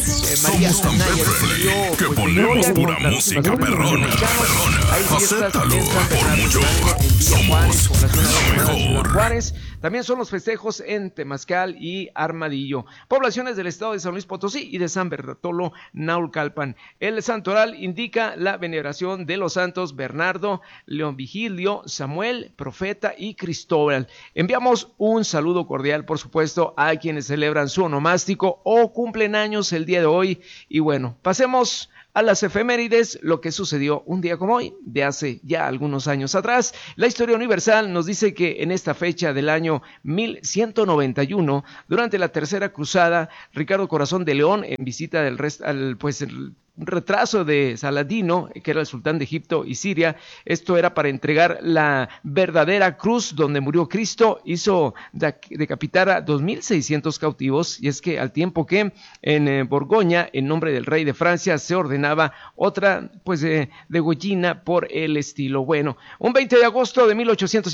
María Somos tan Anaya Betfree recibió, que pues, ponemos gloria pura con música participación de perrona. mexicanos. Hay fiestas Acéptalo, en San por Bernardo mucho. en Villa Juárez, Somos población la abandonada de Ciudad mejor. Juárez. También son los festejos en Temazcal y Armadillo. Poblaciones del estado de San Luis Potosí y de San Bertolo, Naucalpan. El santoral indica la veneración de los santos Bernardo, León Vigilio, Samuel, Profeta y Cristóbal. Enviamos un saludo cordial, por supuesto, a quienes celebran su onomástico o cumplen años el día de hoy. Y bueno, pasemos a las efemérides, lo que sucedió un día como hoy, de hace ya algunos años atrás. La historia universal nos dice que en esta fecha del año 1191, durante la Tercera Cruzada, Ricardo Corazón de León, en visita del un retraso de Saladino, que era el sultán de Egipto y Siria. Esto era para entregar la verdadera cruz donde murió Cristo. Hizo decapitar a 2.600 cautivos, y es que al tiempo que en Borgoña, en nombre del rey de Francia, se ordenaba otra degollina por el estilo. Bueno, un 20 de agosto de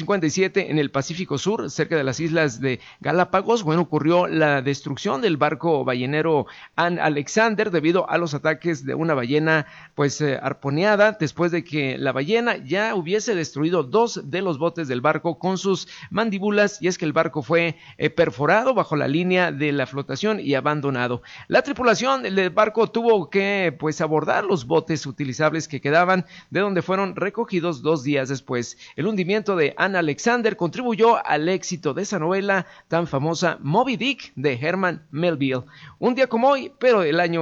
1857, en el Pacífico Sur, cerca de las islas de Galápagos, ocurrió la destrucción del barco ballenero Anne Alexander debido a los ataques de una ballena arponeada, después de que la ballena ya hubiese destruido 2 de los botes del barco con sus mandíbulas, y es que el barco fue perforado bajo la línea de la flotación y abandonado. La tripulación del barco tuvo que abordar los botes utilizables que quedaban, de donde fueron recogidos 2 días después. El hundimiento de Anne Alexander contribuyó al éxito de esa novela tan famosa, Moby Dick, de Herman Melville. Un día como hoy, pero del año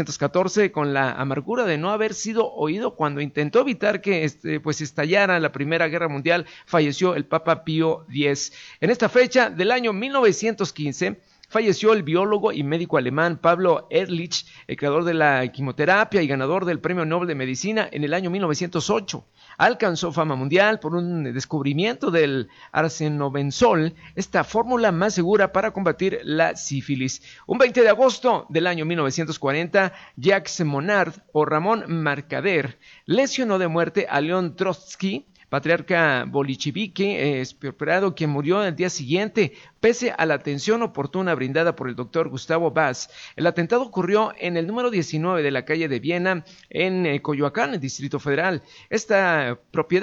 1914, con la amargura de no haber sido oído cuando intentó evitar que estallara la Primera Guerra Mundial, falleció el Papa Pío X. En esta fecha del año 1915, falleció el biólogo y médico alemán Pablo Ehrlich, el creador de la quimioterapia y ganador del Premio Nobel de Medicina en el año 1908. Alcanzó fama mundial por un descubrimiento del arsenobenzol, esta fórmula más segura para combatir la sífilis. Un 20 de agosto del año 1940, Jacques Monard o Ramón Mercader lesionó de muerte a León Trotsky, patriarca bolchevique expropiado, quien murió el día siguiente, pese a la atención oportuna brindada por el doctor Gustavo Vaz. El atentado ocurrió en el número 19 de la calle de Viena, en Coyoacán, el Distrito Federal. Esta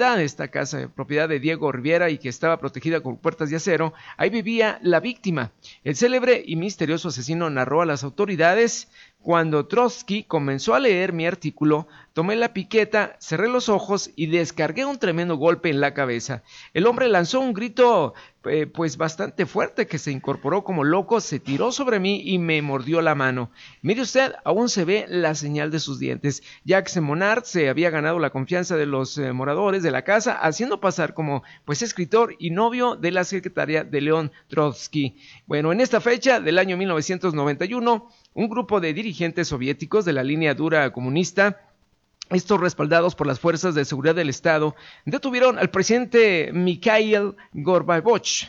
casa, propiedad de Diego Riviera y que estaba protegida con puertas de acero, ahí vivía la víctima. El célebre y misterioso asesino narró a las autoridades: cuando Trotsky comenzó a leer mi artículo, tomé la piqueta, cerré los ojos y descargué un tremendo golpe en la cabeza. El hombre lanzó un grito bastante fuerte que se incorporó como loco, se tiró sobre mí y me mordió la mano. Mire usted, aún se ve la señal de sus dientes. Jacques Monard se había ganado la confianza de los moradores de la casa, haciendo pasar como escritor y novio de la secretaria de León Trotsky. Bueno, en esta fecha del año 1991, un grupo de dirigentes soviéticos de la línea dura comunista, estos respaldados por las fuerzas de seguridad del Estado, detuvieron al presidente Mikhail Gorbachev,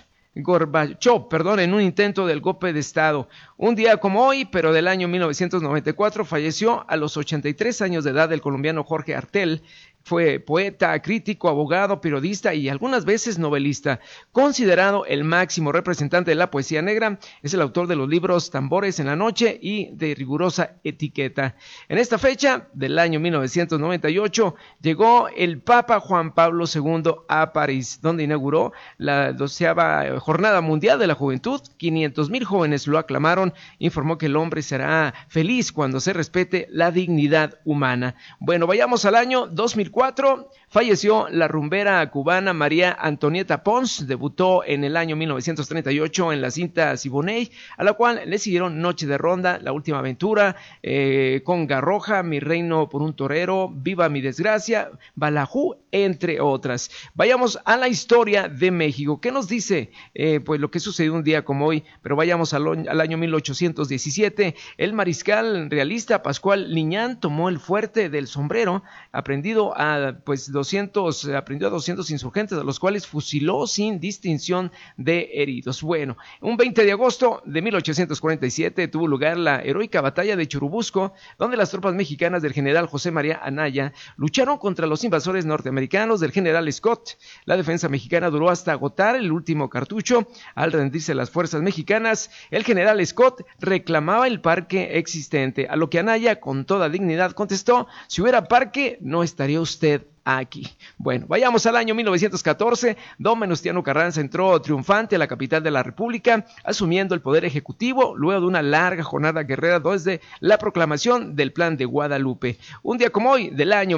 en un intento del golpe de Estado. Un día como hoy, pero del año 1994, falleció a los 83 años de edad el colombiano Jorge Artel. Fue poeta, crítico, abogado, periodista y algunas veces novelista. Considerado el máximo representante de la poesía negra, es el autor de los libros Tambores en la Noche y De Rigurosa Etiqueta. En esta fecha del año 1998 llegó el Papa Juan Pablo II a París, donde inauguró la 12ª Jornada Mundial de la Juventud. 500,000 jóvenes lo aclamaron. Informó que el hombre será feliz cuando se respete la dignidad humana. Bueno, vayamos al año 2004. Falleció la rumbera cubana María Antonieta Pons. Debutó en el año 1938 en la cinta Siboney, a la cual le siguieron Noche de Ronda, La Última Aventura, Conga Roja, Mi Reino por un Torero, Viva mi Desgracia, Balajú, entre otras. Vayamos a la historia de México. ¿Qué nos dice lo que sucedió un día como hoy? Pero vayamos al año 1817. El mariscal realista Pascual Liñán tomó el fuerte del Sombrero, aprendido aprendió a 200 insurgentes, a los cuales fusiló sin distinción de heridos. Bueno, un 20 de agosto de 1847 tuvo lugar la heroica batalla de Churubusco, donde las tropas mexicanas del general José María Anaya lucharon contra los invasores norteamericanos del general Scott. La defensa mexicana duró hasta agotar el último cartucho. Al rendirse las fuerzas mexicanas, el general Scott reclamaba el parque existente, a lo que Anaya con toda dignidad contestó: si hubiera parque, no estaría usted aquí. Bueno, vayamos al año 1914. Don Venustiano Carranza entró triunfante a la capital de la República, asumiendo el poder ejecutivo luego de una larga jornada guerrera desde la proclamación del Plan de Guadalupe. Un día como hoy, del año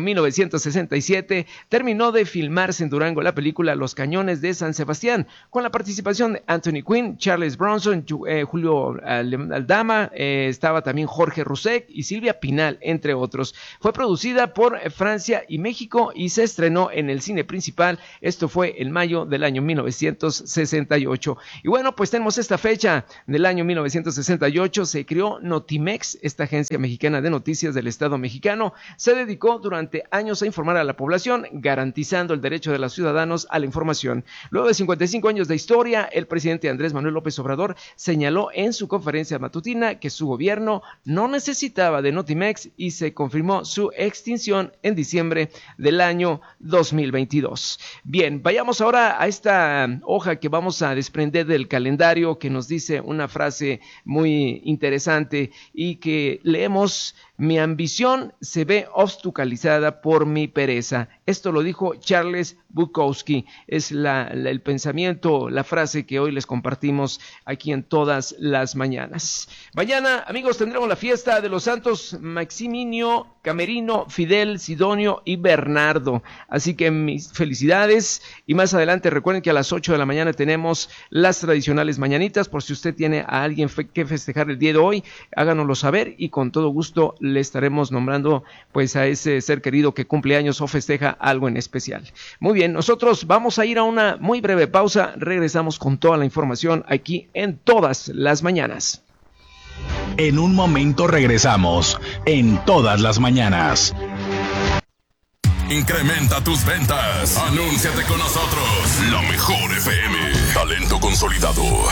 1967, terminó de filmarse en Durango la película Los Cañones de San Sebastián, con la participación de Anthony Quinn, Charles Bronson, Julio Aldama, estaba también Jorge Roussek y Silvia Pinal, entre otros. Fue producida por Francia y México y se estrenó en el cine principal. Esto fue en mayo del año 1968. Y bueno, pues tenemos esta fecha del año 1968. Se creó Notimex, esta agencia mexicana de noticias del Estado mexicano. Se dedicó durante años a informar a la población, garantizando el derecho de los ciudadanos a la información. Luego de 55 años de historia, el presidente Andrés Manuel López Obrador señaló en su conferencia matutina que su gobierno no necesitaba de Notimex y se confirmó su extinción en diciembre del año 2022. Bien, vayamos ahora a esta hoja que vamos a desprender del calendario, que nos dice una frase muy interesante y que leemos: mi ambición se ve obstaculizada por mi pereza. Esto lo dijo Charles Bukowski. Es el pensamiento, la frase que hoy les compartimos aquí en todas las mañanas. Mañana, amigos, tendremos la fiesta de los santos Maximinio, Camerino, Fidel, Sidonio y Bernardo. Así que mis felicidades. Y más adelante recuerden que a las 8 de la mañana tenemos las tradicionales mañanitas. Por si usted tiene a alguien que festejar el día de hoy, háganoslo saber y con todo gusto le estaremos nombrando pues a ese ser querido que cumple años o festeja algo en especial. Muy bien, nosotros vamos a ir a una muy breve pausa. Regresamos con toda la información aquí en Todas las Mañanas. En un momento regresamos en Todas las Mañanas. Incrementa tus ventas. Anúnciate con nosotros. La Mejor FM. Talento consolidado.